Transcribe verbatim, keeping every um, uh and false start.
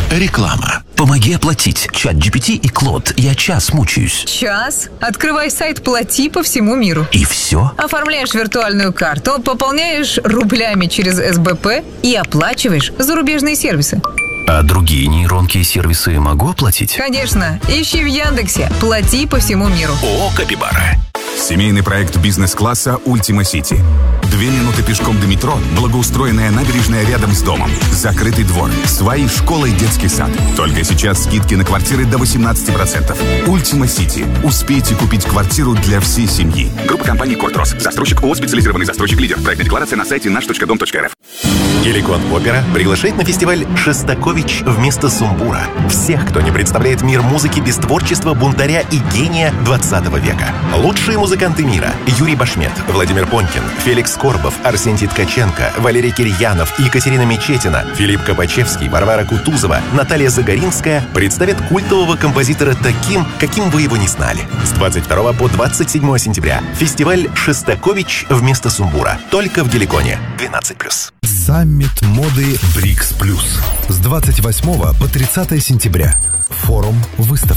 Реклама. Помоги оплатить. Чат-джи пи ти и Клод. Я час мучаюсь. Час? Открывай сайт «Плати» по всему миру. И все? Оформляешь виртуальную карту, пополняешь рублями через эс бэ пэ и оплачиваешь зарубежные сервисы. А другие нейронки и сервисы могу оплатить? Конечно. Ищи в Яндексе «Плати по всему миру». О, Капибара. Семейный проект бизнес-класса «Ультима Сити». Две минуты пешком до метро, благоустроенная набережная рядом с домом, закрытый двор, свои школа и детский сад. Только сейчас скидки на квартиры до восемнадцати процентов. «Ультима Сити». Успейте купить квартиру для всей семьи. Группа компаний «Кортрос». Застройщик ООО «Специализированный застройщик Лидер». Проектная декларация на сайте наш точка дом точка эр эф. Геликон Опера приглашает на фестиваль «Шостакович вместо сумбура». Всех, кто не представляет мир музыки без творчества бунтаря и гения двадцатого века. Лучшие музыканты мира: Юрий Башмет, Владимир Понкин, Феликс Корбов, Арсентий Ткаченко, Валерий Кирьянов, Екатерина Мечетина, Филипп Копачевский, Варвара Кутузова, Наталья Загоринская представят культового композитора таким, каким вы его не знали. С двадцать второго по двадцать седьмое сентября. Фестиваль «Шостакович вместо сумбура». Только в Геликоне. двенадцать плюс. Саммит моды БРИКС Плюс. С двадцать восьмого по тридцатое сентября. Форум, выставка.